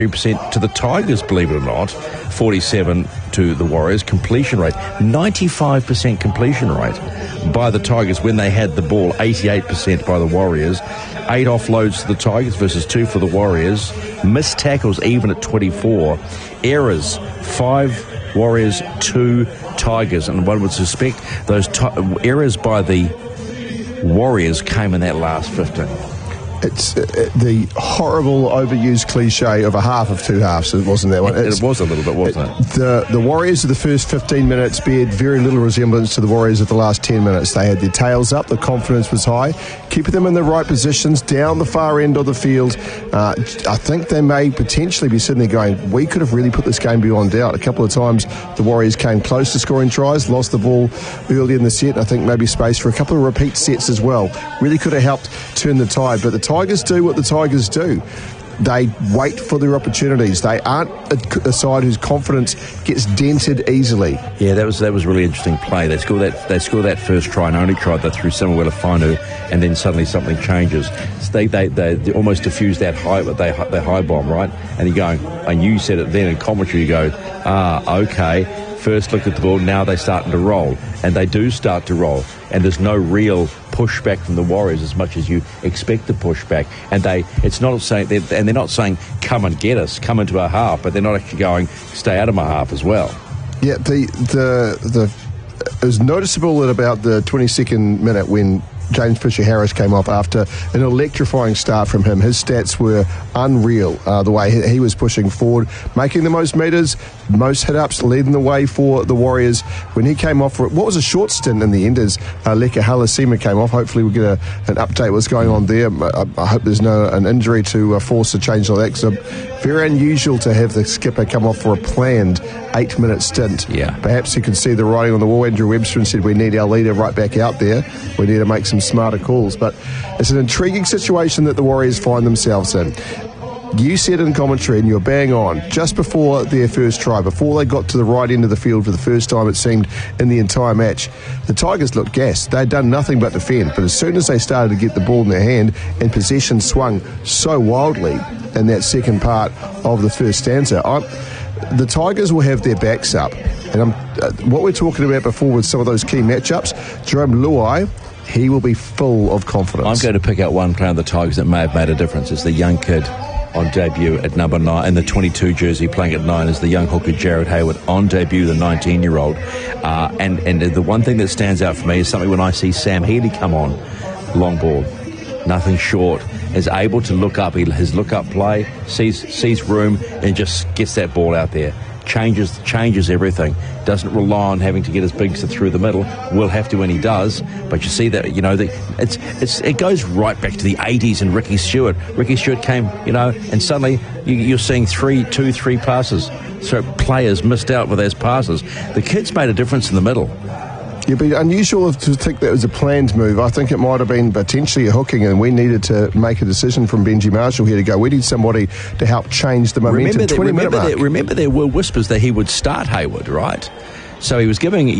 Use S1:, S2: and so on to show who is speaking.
S1: to the Tigers, believe it or not, 47 to the Warriors. Completion rate, 95% completion rate by the Tigers when they had the ball, 88% by the Warriors. 8 offloads to the Tigers versus 2 for the Warriors. Missed tackles even at 24. Errors, 5 Warriors, 2 Tigers. And one would suspect those errors by the Warriors came in that last 15.
S2: It's the horrible overused cliche of a half of two halves, wasn't that one?
S1: It was a little bit, wasn't it?
S2: The Warriors of the first 15 minutes bear very little resemblance to the Warriors of the last 10 minutes. They had their tails up, the confidence was high, keeping them in the right positions down the far end of the field. I think they may potentially be sitting there going, we could have really put this game beyond doubt. A couple of times the Warriors came close to scoring tries, lost the ball early in the set. I think maybe space for a couple of repeat sets as well. Really could have helped turn the tide, but the Tigers do what the Tigers do. They wait for their opportunities. They aren't a side whose confidence gets dented easily.
S1: Yeah, that was really interesting play. They score that first try and only try that through Samuel Whainu, and then suddenly something changes. So they almost diffuse that high bomb, right? And you're going, and you said it then in commentary. You go, okay. First look at the ball, now they're starting to roll. And they do start to roll. And there's no real pushback from the Warriors as much as you expect the pushback. And they're not saying, come and get us, come into our half, but they're not actually going, stay out of my half as well.
S2: Yeah, it was noticeable at about the 22nd minute when James Fisher-Harris came off after an electrifying start from him. His stats were unreal, the way he was pushing forward, making the most meters, most hit-ups, leading the way for the Warriors. When he came off for what was a short stint in the end as Leka Halasima came off. Hopefully we'll get an update what's going on there. I hope there's an injury to force a change like that, because very unusual to have the skipper come off for a planned 8-minute stint.
S1: Yeah.
S2: Perhaps he could see the writing on the wall. Andrew Webster and said, we need our leader right back out there. We need to make some smarter calls. But it's an intriguing situation that the Warriors find themselves in. You said in commentary, and you're bang on, just before their first try, before they got to the right end of the field for the first time, it seemed, in the entire match, the Tigers looked gassed. They'd done nothing but defend. But as soon as they started to get the ball in their hand and possession swung so wildly in that second part of the first stanza, the Tigers will have their backs up. And what we're talking about before with some of those key matchups, Jarome Luai, he will be full of confidence.
S1: I'm going to pick out one player on the Tigers that may have made a difference. It's the young kid on debut at number 9, and the 22 jersey playing at 9 is the young hooker Jared Hayward on debut, the 19-year-old. And the one thing that stands out for me is something when I see Sam Healy come on, long ball, nothing short, is able to look up. His look-up play, sees room, and just gets that ball out there. Changes everything. Doesn't rely on having to get his bigs through the middle. Will have to when he does, but you see that it goes right back to the 80s and Ricky Stewart. Ricky Stewart came, and suddenly you're seeing three passes. So players missed out with those passes. The kids made a difference in the middle.
S2: It'd be unusual to think that was a planned move. I think it might have been potentially a hooking, and we needed to make a decision from Benji Marshall here to go, we need somebody to help change the momentum.
S1: Remember there were whispers that he would start Hayward, right? So he was giving